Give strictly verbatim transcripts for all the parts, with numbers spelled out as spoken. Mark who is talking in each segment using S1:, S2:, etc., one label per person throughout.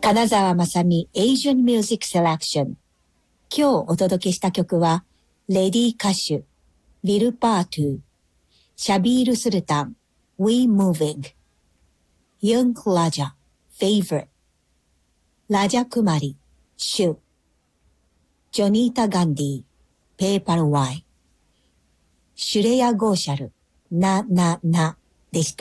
S1: 金沢まさみ Asian Music Selection。今日お届けした曲は、レディ歌手、ウィル・パートゥ、シャビール・スルタン、We Moving、ユン・ラジャ、Favorite、ラジャ・クマリ、シュ、ジョニータ・ガンディ、ペーパル・ワイ、シュレヤ・ゴーシャル、な、な、な、でした。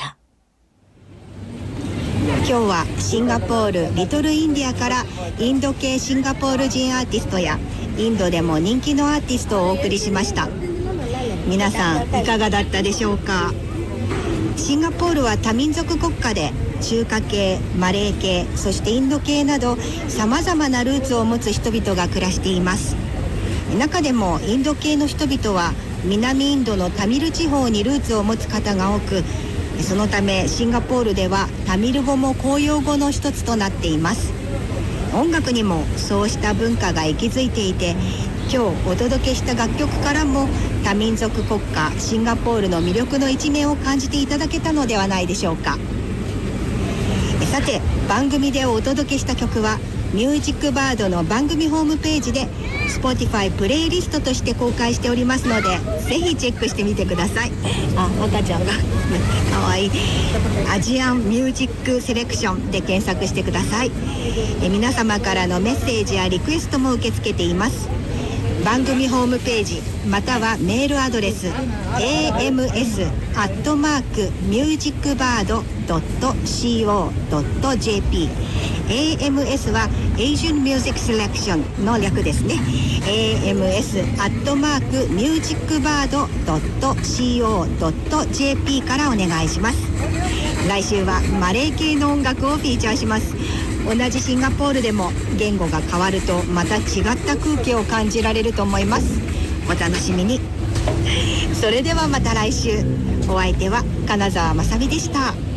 S2: 今日はシンガポールリトルインディアからインド系シンガポール人アーティストやインドでも人気のアーティストをお送りしました。皆さんいかがだったでしょうか。シンガポールは多民族国家で中華系、マレー系、そしてインド系などさまざまなルーツを持つ人々が暮らしています。中でもインド系の人々は南インドのタミル地方にルーツを持つ方が多く、そのためシンガポールではタミル語も公用語の一つとなっています。音楽にもそうした文化が息づいていて、今日お届けした楽曲からも多民族国家シンガポールの魅力の一面を感じていただけたのではないでしょうか。さて、番組でお届けした曲はミュージックバードの番組ホームページで Spotify プレイリストとして公開しておりますので、ぜひチェックしてみてください。あ、赤ちゃんがかわいい。アジアンミュージックセレクションで検索してください。え皆様からのメッセージやリクエストも受け付けています。番組ホームページまたはメールアドレス エーエムエス アットマーク ミュージックバード ドット シーオー ドット ジェーピー、 エーエムエス は Asian Music Selection の略ですね。 エーエムエス アットマーク ミュージックバード ドット シーオー ドット ジェーピー からお願いします。来週はマレー系の音楽をフィーチャーします。同じシンガポールでも言語が変わるとまた違った空気を感じられると思います。お楽しみに。それではまた来週。お相手は金沢まさみでした。